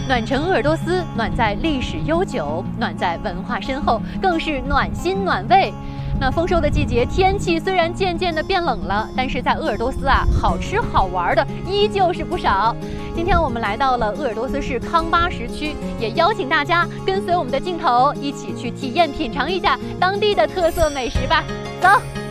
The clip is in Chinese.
暖城鄂尔多斯，暖在历史悠久，暖在文化深厚，更是暖心暖胃。那丰收的季节，天气虽然渐渐的变冷了，但是在鄂尔多斯啊，好吃好玩的依旧是不少。今天我们来到了鄂尔多斯市康巴什区，也邀请大家跟随我们的镜头一起去体验品尝一下当地的特色美食吧。走。